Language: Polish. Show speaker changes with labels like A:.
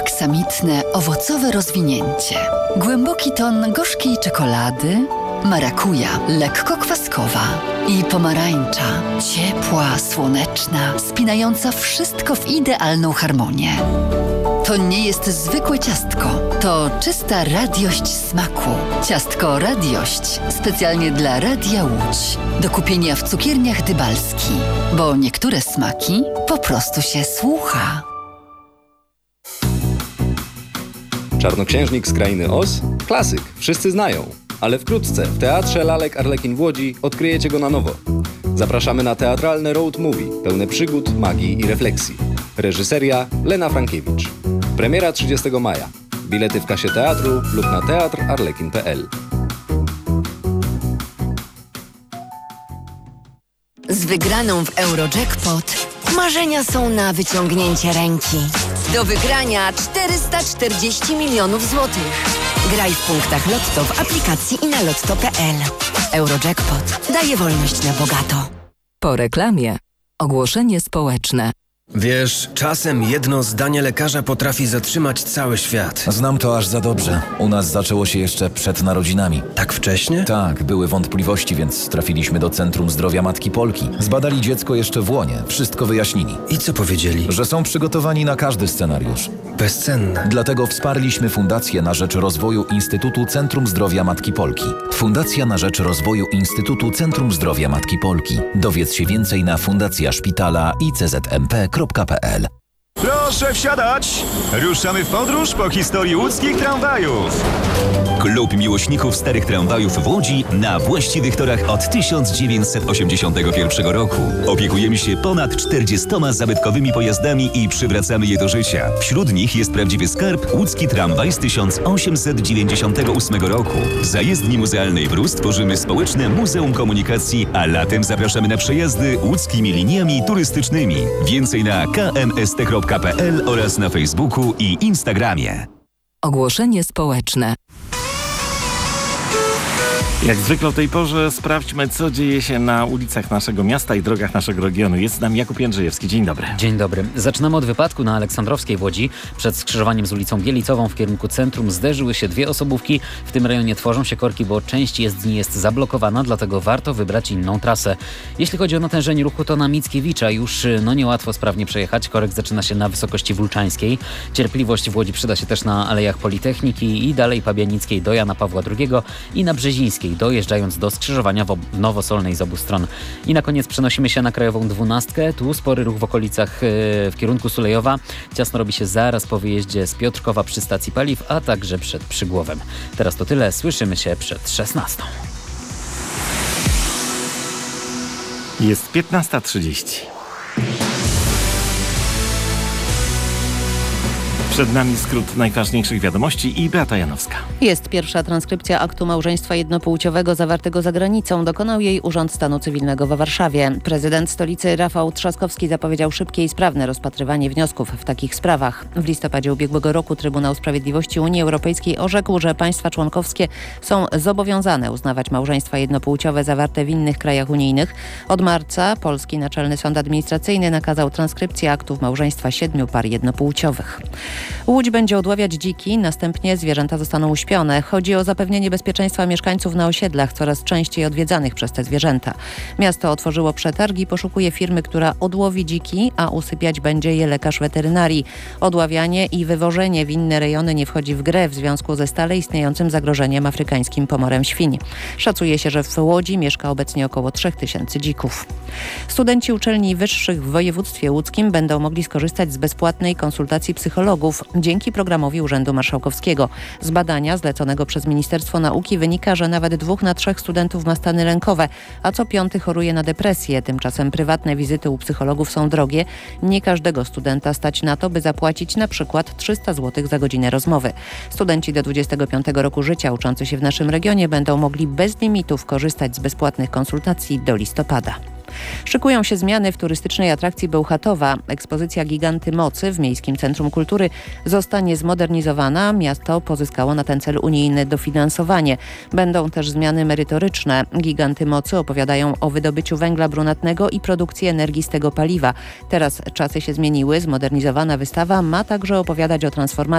A: Aksamitne, owocowe rozwinięcie. Głęboki ton gorzkiej czekolady, marakuja, lekko kwaskowa i pomarańcza, ciepła, słoneczna, spinająca wszystko w idealną harmonię. To nie jest zwykłe ciastko, to czysta radiość smaku. Ciastko Radiość, specjalnie dla Radia Łódź. Do kupienia w cukierniach Dybalski, bo niektóre smaki po prostu się słucha.
B: Czarnoksiężnik z krainy Oz? Klasyk, wszyscy znają. Ale wkrótce w Teatrze Lalek Arlekin w Łodzi odkryjecie go na nowo. Zapraszamy na teatralne road movie, pełne przygód, magii i refleksji. Reżyseria Lena Frankiewicz. Premiera 30 maja. Bilety w kasie teatru lub na teatrarlekin.pl.
C: Z wygraną w Eurojackpot marzenia są na wyciągnięcie ręki. Do wygrania 440 milionów złotych. Graj w punktach Lotto w aplikacji i na lotto.pl. Eurojackpot daje wolność na bogato.
D: Po reklamie. Ogłoszenie społeczne.
E: Wiesz, czasem jedno zdanie lekarza potrafi zatrzymać cały świat.
F: Znam to aż za dobrze. U nas zaczęło się jeszcze przed narodzinami.
E: Tak wcześnie?
F: Tak, były wątpliwości, więc trafiliśmy do Centrum Zdrowia Matki Polki. Zbadali dziecko jeszcze w łonie, wszystko wyjaśnili.
E: I co powiedzieli?
F: Że są przygotowani na każdy scenariusz.
E: Bezcenne.
F: Dlatego wsparliśmy Fundację na rzecz rozwoju Instytutu Centrum Zdrowia Matki Polki. Fundacja na rzecz rozwoju Instytutu Centrum Zdrowia Matki Polki. Dowiedz się więcej na fundacjaszpitala iczmp.pl.
G: Proszę wsiadać! Ruszamy w podróż po historii łódzkich tramwajów.
H: Klub miłośników starych tramwajów w Łodzi na właściwych torach od 1981 roku. Opiekujemy się ponad 40 zabytkowymi pojazdami i przywracamy je do życia. Wśród nich jest prawdziwy skarb łódzki tramwaj z 1898 roku. Za jezdni muzealnej w Rus tworzymy społeczne Muzeum Komunikacji, a latem zapraszamy na przejazdy łódzkimi liniami turystycznymi. Więcej na kmst.pl oraz na Facebooku i Instagramie.
D: Ogłoszenie społeczne.
I: Jak zwykle o tej porze sprawdźmy, co dzieje się na ulicach naszego miasta i drogach naszego regionu. Jest z nami Jakub Jędrzejewski. Dzień dobry.
J: Dzień dobry. Zaczynamy od wypadku na Aleksandrowskiej w Łodzi. Przed skrzyżowaniem z ulicą Bielicową w kierunku centrum zderzyły się dwie osobówki. W tym rejonie tworzą się korki, bo część jezdni jest zablokowana, dlatego warto wybrać inną trasę. Jeśli chodzi o natężenie ruchu, to na Mickiewicza już niełatwo sprawnie przejechać. Korek zaczyna się na wysokości Wólczańskiej. Cierpliwość w Łodzi przyda się też na Alejach Politechniki i dalej Pabianickiej do Jana Pawła II i na Brzezińskiej, dojeżdżając do skrzyżowania w Nowosolnej z obu stron. I na koniec przenosimy się na Krajową 12. Tu spory ruch w okolicach w kierunku Sulejowa. Ciasno robi się zaraz po wyjeździe z Piotrkowa przy stacji paliw, a także przed Przygłowem. Teraz to tyle. Słyszymy się przed 16.
I: Jest 15:30. Przed nami skrót najważniejszych wiadomości i Beata Janowska.
K: Jest pierwsza transkrypcja aktu małżeństwa jednopłciowego zawartego za granicą. Dokonał jej Urząd Stanu Cywilnego we Warszawie. Prezydent stolicy Rafał Trzaskowski zapowiedział szybkie i sprawne rozpatrywanie wniosków w takich sprawach. W listopadzie ubiegłego roku Trybunał Sprawiedliwości Unii Europejskiej orzekł, że państwa członkowskie są zobowiązane uznawać małżeństwa jednopłciowe zawarte w innych krajach unijnych. Od marca polski Naczelny Sąd Administracyjny nakazał transkrypcję aktów małżeństwa 7 par jednopłciowych. Łódź będzie odławiać dziki, następnie zwierzęta zostaną uśpione. Chodzi o zapewnienie bezpieczeństwa mieszkańców na osiedlach, coraz częściej odwiedzanych przez te zwierzęta. Miasto otworzyło przetarg i poszukuje firmy, która odłowi dziki, a usypiać będzie je lekarz weterynarii. Odławianie i wywożenie w inne rejony nie wchodzi w grę w związku ze stale istniejącym zagrożeniem afrykańskim pomorem świń. Szacuje się, że w Łodzi mieszka obecnie około 3000 dzików. Studenci uczelni wyższych w województwie łódzkim będą mogli skorzystać z bezpłatnej konsultacji psychologów dzięki programowi Urzędu Marszałkowskiego. Z badania zleconego przez Ministerstwo Nauki wynika, że nawet 2 na 3 studentów ma stany lękowe, a co 5 choruje na depresję. Tymczasem prywatne wizyty u psychologów są drogie. Nie każdego studenta stać na to, by zapłacić na przykład 300 zł za godzinę rozmowy. Studenci do 25 roku życia uczący się w naszym regionie będą mogli bez limitów korzystać z bezpłatnych konsultacji do listopada. Szykują się zmiany w turystycznej atrakcji Bełchatowa. Ekspozycja Giganty Mocy w Miejskim Centrum Kultury zostanie zmodernizowana. Miasto pozyskało na ten cel unijne dofinansowanie. Będą też zmiany merytoryczne. Giganty Mocy opowiadają o wydobyciu węgla brunatnego i produkcji energii z tego paliwa. Teraz czasy się zmieniły. Zmodernizowana wystawa ma także opowiadać o transformacji